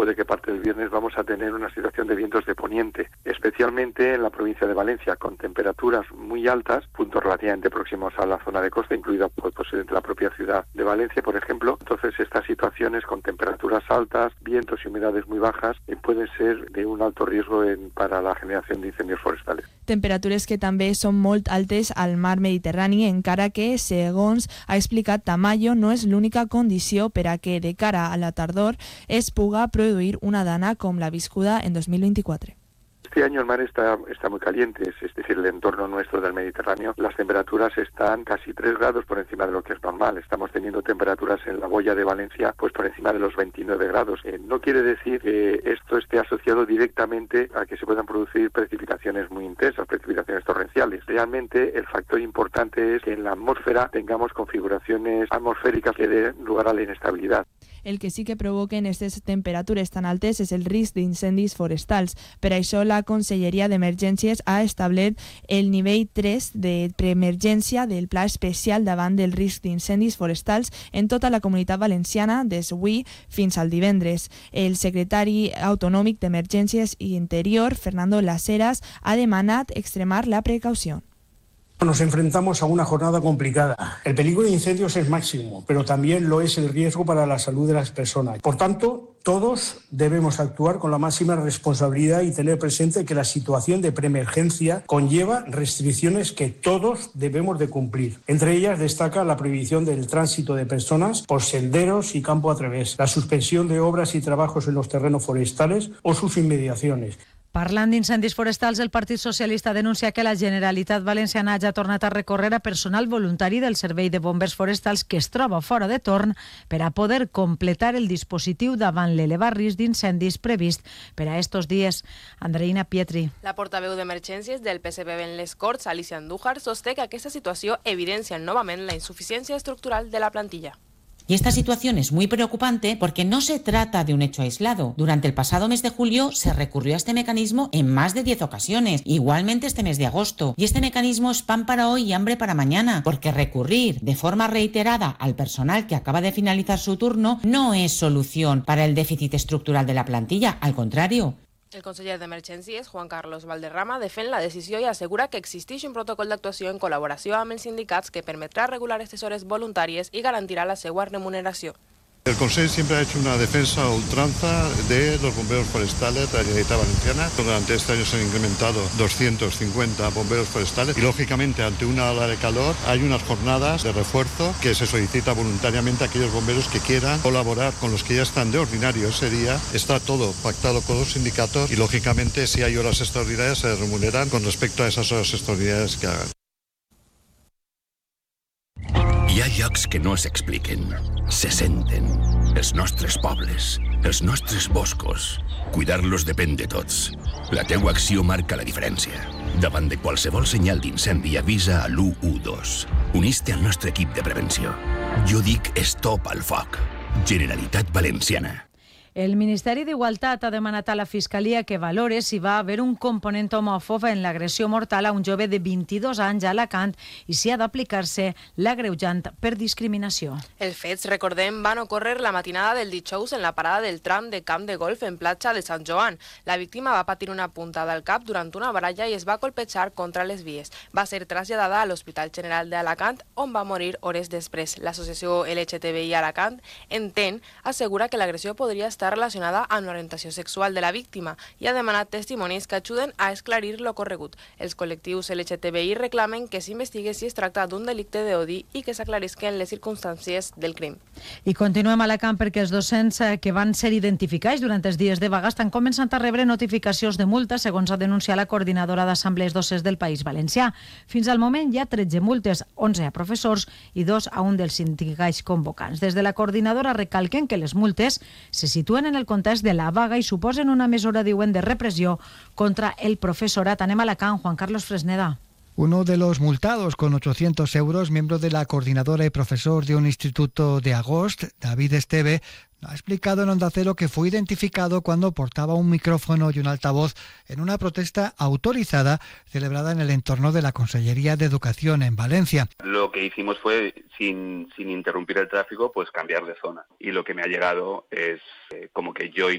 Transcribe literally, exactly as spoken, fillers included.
de que parte del viernes vamos a tener una situación de vientos de poniente, especialmente en la provincia de Valencia, con temperaturas muy altas, puntos relativamente próximos a la zona de costa, incluida pues, posiblemente la propia ciudad de Valencia, por ejemplo. Entonces, estas situaciones con temperaturas altas, vientos y humedades muy bajas, eh, pueden ser de un alto riesgo en, para la generación de incendios forestales. Temperatures que també són molt altes al mar Mediterrani, encara que, segons ha explicat Tamayo, no és l'única condició per a que de cara a la tardor es puga produir una dana com la viscuda en dos mil vint-i-quatre. Este año el mar está, está muy caliente, es, es decir, el entorno nuestro del Mediterráneo. Las temperaturas están casi tres grados por encima de lo que es normal. Estamos teniendo temperaturas en la boya de Valencia pues por encima de los veintinueve grados. Eh, no quiere decir que esto esté asociado directamente a que se puedan producir precipitaciones muy intensas, precipitaciones torrenciales. Realmente el factor importante es que en la atmósfera tengamos configuraciones atmosféricas que den lugar a la inestabilidad. El que sí que provoquen aquestes temperatures tan altes és el risc d'incendis forestals. Per això la Conselleria d'Emergències ha establert el nivell tres de preemergència del Pla Especial davant del risc d'incendis forestals en tota la Comunitat Valenciana des d'avui fins al divendres. El secretari autonòmic d'Emergències i Interior, Fernando Las Heras, ha demanat extremar la precaució. Nos enfrentamos a una jornada complicada. El peligro de incendios es máximo, pero también lo es el riesgo para la salud de las personas. Por tanto, todos debemos actuar con la máxima responsabilidad y tener presente que la situación de preemergencia conlleva restricciones que todos debemos de cumplir. Entre ellas destaca la prohibición del tránsito de personas por senderos y campo a través, la suspensión de obras y trabajos en los terrenos forestales o sus inmediaciones. Parlant d'incendis forestals, el Partit Socialista denuncia que la Generalitat Valenciana ja ha tornat a recórrer a personal voluntari del Servei de Bombers Forestals que es troba fora de torn per a poder completar el dispositiu davant l'elevat risc d'incendis previst per a estos dies. Andreina Pietri. La portaveu d'Emergències del P S P en les Corts, Alicia Andújar, sosté que aquesta situació evidencia novament la insuficiència estructural de la plantilla. Y esta situación es muy preocupante porque no se trata de un hecho aislado. Durante el pasado mes de julio se recurrió a este mecanismo en más de diez ocasiones, igualmente este mes de agosto. Y este mecanismo es pan para hoy y hambre para mañana, porque recurrir de forma reiterada al personal que acaba de finalizar su turno no es solución para el déficit estructural de la plantilla, al contrario. El conseller d'Emergències, Juan Carlos Valderrama, defèn la decisió i assegura que existeix un protocol d'actuació en col·laboració amb els sindicats que permetrà regular aquestes hores voluntàries i garantirà la seva remuneració. El Consejo siempre ha hecho una defensa a ultranza de los bomberos forestales de la Generalitat Valenciana. Durante este año se han incrementado doscientos cincuenta bomberos forestales y, lógicamente, ante una ola de calor hay unas jornadas de refuerzo que se solicita voluntariamente a aquellos bomberos que quieran colaborar con los que ya están de ordinario ese día. Está todo pactado con los sindicatos y, lógicamente, si hay horas extraordinarias se remuneran con respecto a esas horas extraordinarias que hagan. Hi ha llocs que no s'expliquen, se senten. Els nostres pobles, els nostres boscos. Cuidar-los depèn de tots. La teua acció marca la diferència. Davant de qualsevol senyal d'incendi avisa a l'u u dos. Unís-te al nostre equip de prevenció. Jo dic stop al foc. Generalitat Valenciana. El Ministeri d'Igualtat ha demanat a la Fiscalia que valore si va haver un component homòfob en l'agressió mortal a un jove de vint-i-dos anys a Alacant i si ha d'aplicar-se l'agreujant per discriminació. Els fets, recordem, van ocórrer la matinada del dijous en la parada del tram de camp de golf en platja de Sant Joan. La víctima va patir una puntada al cap durant una baralla i es va colpejar contra les vies. Va ser traslladada a l'Hospital General d'Alacant, on va morir hores després. L'associació L G T B I Alacant entén, assegura que l'agressió podria estar està relacionada amb l'orientació sexual de la víctima i ha demanat testimonis que ajuden a esclarir l'ocorregut. Els col·lectius L G T B I reclamen que s'investigue si es tracta d'un delicte d'odi i que s'aclarisquen les circumstàncies del crim. I continuem a Alacant perquè els docents que van ser identificats durant els dies de vaga estan començant a rebre notificacions de multa, segons ha denunciat la coordinadora d'assemblees docents del País Valencià. Fins al moment hi ha tretze multes, onze a professors i dos a un dels sindicats convocants. Des de la coordinadora recalquen que les multes se situen en el context de la vaga i suposen una mesura, diuen, de repressió contra el professorat. Anem a Alacant, Juan Carlos Fresneda. Uno de los multados con ochocientos euros, miembro de la coordinadora y profesor de un instituto de Agost, David Esteve, ha explicado en Onda Cero que fue identificado cuando portaba un micrófono y un altavoz en una protesta autorizada celebrada en el entorno de la Consellería de Educación en Valencia. Lo que hicimos fue, sin, sin interrumpir el tráfico, pues cambiar de zona. Y lo que me ha llegado es eh, como que yo